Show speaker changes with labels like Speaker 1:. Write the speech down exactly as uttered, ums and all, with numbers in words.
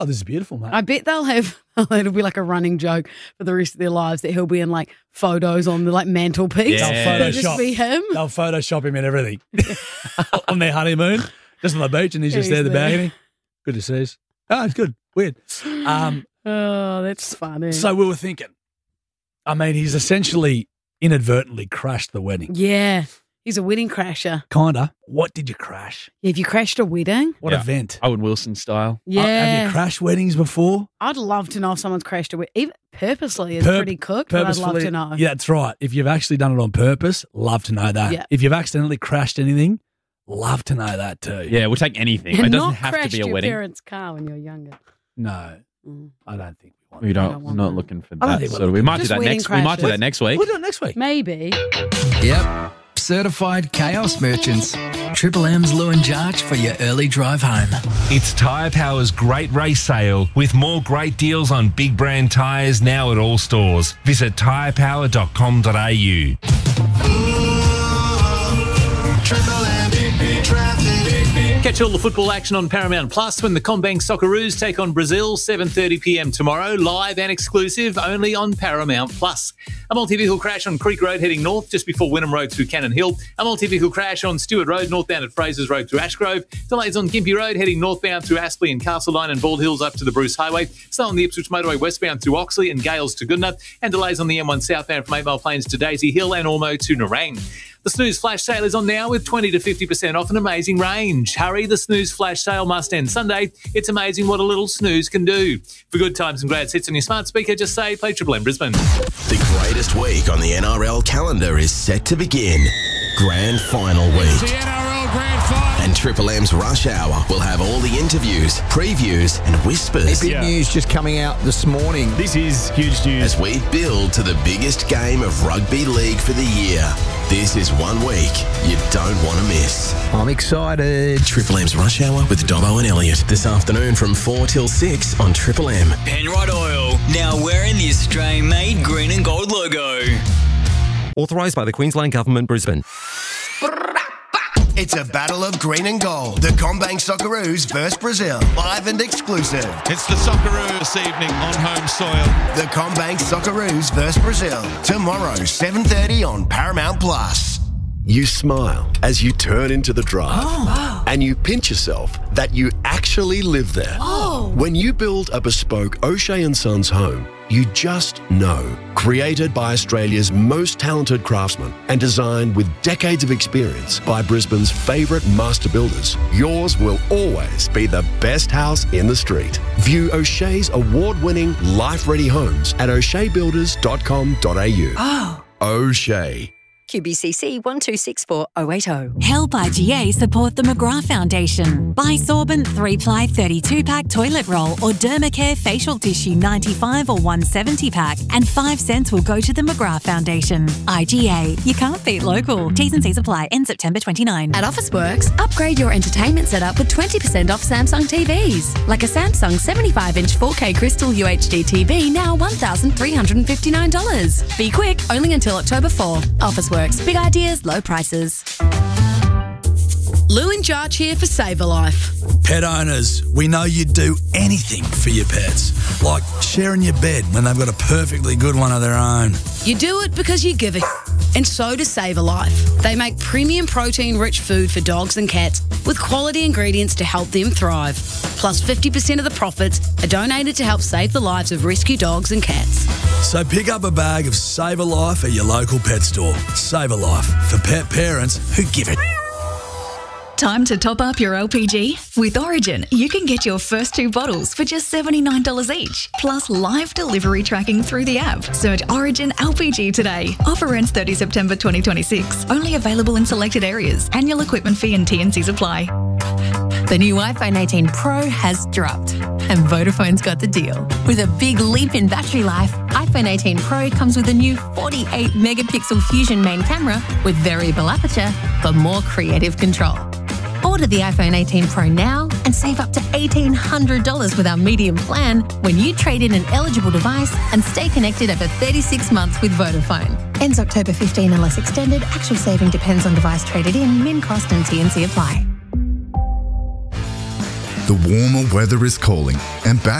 Speaker 1: Oh, this is beautiful, mate.
Speaker 2: I bet they'll have, it'll be like a running joke for the rest of their lives that he'll be in like photos on the like mantelpiece.
Speaker 1: Yeah.
Speaker 2: They'll just
Speaker 1: Photoshop.
Speaker 2: be him.
Speaker 1: They'll Photoshop him and everything on their honeymoon, just on the beach, and he's just
Speaker 2: He's
Speaker 1: there in the
Speaker 2: there.
Speaker 1: balcony. Good to see us. Oh, it's good. Weird. Um,
Speaker 2: Oh, that's funny.
Speaker 1: so we were thinking, I mean, he's essentially inadvertently crashed the wedding.
Speaker 2: yeah, he's a wedding crasher.
Speaker 1: Kinda. What did you crash?
Speaker 2: Yeah, have you crashed a wedding?
Speaker 1: What
Speaker 3: Yeah.
Speaker 1: event?
Speaker 3: Owen Wilson style.
Speaker 2: Yeah.
Speaker 1: Uh, have you crashed weddings before?
Speaker 2: I'd love to know if someone's crashed a wedding. Even purposely is
Speaker 1: Pur-
Speaker 2: pretty cooked, but I'd love
Speaker 1: Purposefully-
Speaker 2: to know.
Speaker 1: Yeah, that's right. If you've actually done it on purpose, love to know that.
Speaker 2: Yeah.
Speaker 1: If you've accidentally crashed anything, love to know that too.
Speaker 3: Yeah, we'll take anything.
Speaker 2: And
Speaker 3: It doesn't
Speaker 2: not
Speaker 3: have to
Speaker 2: crashed
Speaker 3: be a
Speaker 2: your
Speaker 3: wedding.
Speaker 2: parents' car when you were younger.
Speaker 1: No,
Speaker 2: Mm.
Speaker 1: I don't think we want
Speaker 3: We
Speaker 1: that.
Speaker 3: don't.
Speaker 2: don't
Speaker 3: we're
Speaker 2: want
Speaker 3: not
Speaker 2: that.
Speaker 3: looking for
Speaker 1: I don't
Speaker 3: that.
Speaker 1: think we're
Speaker 3: Sort of. We might do
Speaker 2: Just
Speaker 3: that
Speaker 2: wedding
Speaker 3: next. We might do
Speaker 2: crashes.
Speaker 3: that next week.
Speaker 1: We'll do it next week.
Speaker 2: Maybe.
Speaker 4: Yep. Certified Chaos Merchants. Triple M's Lou and Jarch for your early drive home.
Speaker 5: It's Tyre Power's Great Race Sale with more great deals on big brand tyres now at all stores. Visit tyre power dot com dot a u.
Speaker 6: Catch all the football action on Paramount Plus when the Combank Socceroos take on Brazil, seven thirty p m tomorrow, live and exclusive only on Paramount Plus. A multi-vehicle crash on Creek Road heading north just before Wynnum Road through Cannon Hill. A multi-vehicle crash on Stewart Road northbound at Fraser's Road through Ashgrove. Delays on Gympie Road heading northbound through Aspley and Castleline and Bald Hills up to the Bruce Highway. Slow on the Ipswich Motorway westbound through Oxley and Gales to Goodna. And delays on the M one southbound from Eight Mile Plains to Daisy Hill and Ormo to Nerang. The Snooze Flash Sale is on now with twenty to fifty percent off an amazing range. Hurry, the Snooze Flash Sale must end Sunday. It's amazing what a little snooze can do. For good times and great hits on your smart speaker, just say play Triple M Brisbane.
Speaker 7: The greatest week on the N R L calendar is set to begin. Grand Final Week.
Speaker 8: The N R L Grand Final.
Speaker 7: And Triple M's Rush Hour will have all the interviews, previews and whispers
Speaker 9: Big news just coming out this morning.
Speaker 8: This is huge news.
Speaker 7: as we build to the biggest game of rugby league for the year. This is one week you don't want to miss.
Speaker 9: I'm excited.
Speaker 7: Triple M's Rush Hour with Dobbo and Elliot this afternoon from four till six on Triple M.
Speaker 10: Penrod Oil, now wearing the Australian-made green and gold logo.
Speaker 11: Authorised by the Queensland Government, Brisbane.
Speaker 12: It's a battle of green and gold. The Combank Socceroos versus Brazil. Live and exclusive.
Speaker 8: It's the Socceroos this evening on home soil.
Speaker 12: The Combank Socceroos versus Brazil. Tomorrow, seven thirty on Paramount Plus.
Speaker 13: You smile as you turn into the drive.
Speaker 12: Oh.
Speaker 13: And you pinch yourself that you actually live there.
Speaker 12: Oh.
Speaker 13: When you build a bespoke O'Shea and Sons home, you just know. Created by Australia's most talented craftsmen and designed with decades of experience by Brisbane's favourite master builders, yours will always be the best house in the street. View O'Shea's award-winning life-ready homes at o'shea builders dot com dot a u.
Speaker 14: Oh.
Speaker 13: O'Shea.
Speaker 14: Q B C C one two six four oh eight oh.
Speaker 15: Help I G A support the McGrath Foundation. Buy Sorbent three ply thirty-two pack toilet roll or Dermacare facial tissue ninety-five or one seventy pack and five cents will go to the McGrath Foundation. I G A, you can't beat local. T's and C's apply. End September twenty-ninth.
Speaker 16: At Officeworks, upgrade your entertainment setup with twenty percent off Samsung T Vs. Like a Samsung seventy-five inch four K Crystal U H D T V, now one thousand three hundred fifty-nine dollars. Be quick, only until October fourth. Officeworks, big ideas, low prices.
Speaker 2: Lou and Jarch here for Save a Life.
Speaker 1: Pet owners, we know you'd do anything for your pets, like sharing your bed when they've got a perfectly good one of their own.
Speaker 2: You do it because you give a and so does Save a Life. They make premium protein-rich food for dogs and cats with quality ingredients to help them thrive. Plus fifty percent of the profits are donated to help save the lives of rescue dogs and cats.
Speaker 1: So pick up a bag of Save a Life at your local pet store. Save a Life for pet parents who give it.
Speaker 17: Time to top up your L P G? With Origin, you can get your first two bottles for just seventy-nine dollars each, plus live delivery tracking through the app. Search Origin L P G today. Offer ends thirtieth September twenty twenty-six. Only available in selected areas. Annual equipment fee and T and Cs apply.
Speaker 18: The new iPhone eighteen Pro has dropped, and Vodafone's got the deal. With a big leap in battery life, iPhone eighteen Pro comes with a new forty-eight megapixel Fusion main camera with variable aperture for more creative control. Order the iPhone eighteen Pro now and save up to eighteen hundred dollars with our medium plan when you trade in an eligible device and stay connected over thirty-six months with Vodafone. Ends October fifteenth unless extended. Actual saving depends on device traded in, min cost and T and C apply.
Speaker 19: The warmer weather is calling, and